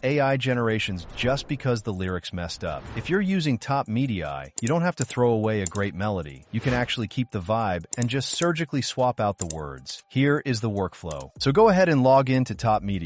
AI generations just because the lyrics messed up. If you're using Top Media, you don't have to throw away a great melody. You can actually keep the vibe and just surgically swap out the words. Here is the workflow. So go ahead and log in to Top Media.